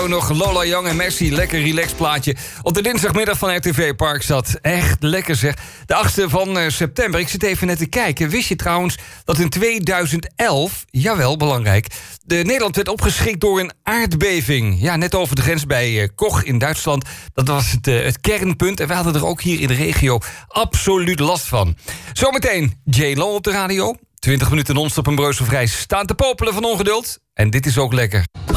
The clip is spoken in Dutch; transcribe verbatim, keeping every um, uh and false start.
Nog Lola Young en Messi, lekker relax plaatje op de dinsdagmiddag van R T V Parkstad. Echt lekker zeg. De achtste van uh, september. Ik zit even net te kijken. Wist je trouwens dat in tweeduizend elf, jawel, belangrijk, de Nederland werd opgeschrikt door een aardbeving. Ja, net over de grens bij uh, Koch in Duitsland. Dat was het, uh, het kernpunt. En we hadden er ook hier in de regio absoluut last van. Zometeen J-Lo op de radio. twintig minuten non-stop en breuzelvrij staan te popelen van ongeduld. En dit is ook lekker.